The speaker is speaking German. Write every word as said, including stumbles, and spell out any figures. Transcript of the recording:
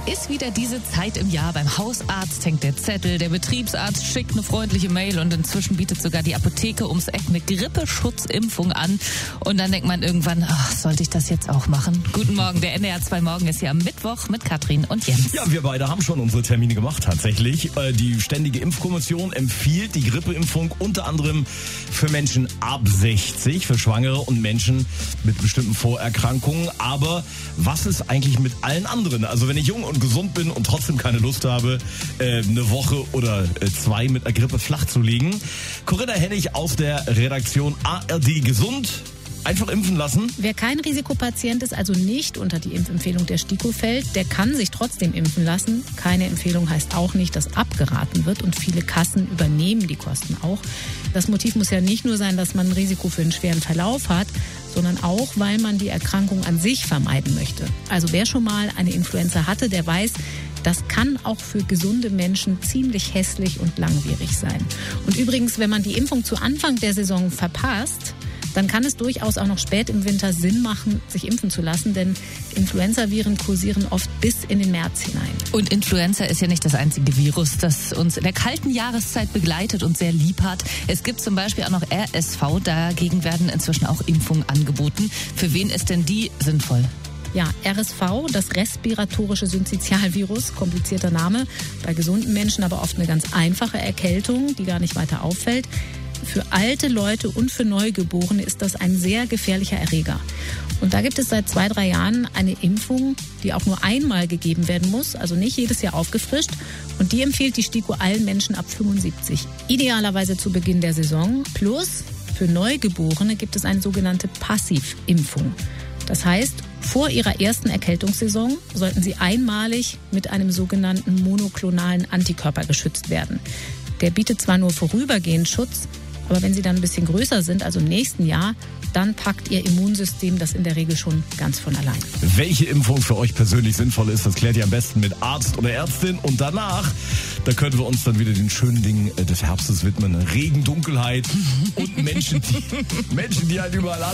ist wieder diese Zeit im Jahr. Beim Hausarzt hängt der Zettel, der Betriebsarzt schickt eine freundliche Mail und inzwischen bietet sogar die Apotheke ums Eck eine Grippeschutzimpfung an. Und dann denkt man irgendwann, ach, sollte ich das jetzt auch machen? Guten Morgen, der N D R zwei Morgen ist hier am Mittwoch mit Katrin und Jens. Ja, wir beide haben schon unsere Termine gemacht tatsächlich. Die Ständige Impfkommission empfiehlt die Grippeimpfung unter anderem für Menschen ab sechzig, für Schwangere und Menschen mit bestimmten Vorerkrankungen. Aber was ist eigentlich mit allen anderen? Also wenn ich jung und gesund bin und trotzdem keine Lust habe, eine Woche oder zwei mit einer Grippe flach zu liegen. Corinna Hennig aus der Redaktion A R D Gesund. Einfach impfen lassen? Wer kein Risikopatient ist, also nicht unter die Impfempfehlung der STIKO fällt, der kann sich trotzdem impfen lassen. Keine Empfehlung heißt auch nicht, dass abgeraten wird und viele Kassen übernehmen die Kosten auch. Das Motiv muss ja nicht nur sein, dass man ein Risiko für einen schweren Verlauf hat, sondern auch, weil man die Erkrankung an sich vermeiden möchte. Also wer schon mal eine Influenza hatte, der weiß, das kann auch für gesunde Menschen ziemlich hässlich und langwierig sein. Und übrigens, wenn man die Impfung zu Anfang der Saison verpasst, dann kann es durchaus auch noch spät im Winter Sinn machen, sich impfen zu lassen, denn Influenzaviren kursieren oft bis in den März hinein. Und Influenza ist ja nicht das einzige Virus, das uns in der kalten Jahreszeit begleitet und sehr lieb hat. Es gibt zum Beispiel auch noch R S V, dagegen werden inzwischen auch Impfungen angeboten. Für wen ist denn die sinnvoll? Ja, R S V, das respiratorische Synzytialvirus, komplizierter Name, bei gesunden Menschen aber oft eine ganz einfache Erkältung, die gar nicht weiter auffällt. Für alte Leute und für Neugeborene ist das ein sehr gefährlicher Erreger. Und da gibt es seit zwei, drei Jahren eine Impfung, die auch nur einmal gegeben werden muss, also nicht jedes Jahr aufgefrischt. Und die empfiehlt die STIKO allen Menschen ab fünfundsiebzig. Idealerweise zu Beginn der Saison. Plus für Neugeborene gibt es eine sogenannte Passivimpfung. Das heißt, vor ihrer ersten Erkältungssaison sollten sie einmalig mit einem sogenannten monoklonalen Antikörper geschützt werden. Der bietet zwar nur vorübergehend Schutz, aber wenn sie dann ein bisschen größer sind, also im nächsten Jahr, dann packt ihr Immunsystem das in der Regel schon ganz von allein. Welche Impfung für euch persönlich sinnvoll ist, das klärt ihr am besten mit Arzt oder Ärztin. Und danach, da können wir uns dann wieder den schönen Dingen des Herbstes widmen. Regen, Dunkelheit und Menschen, die, Menschen, die halt überall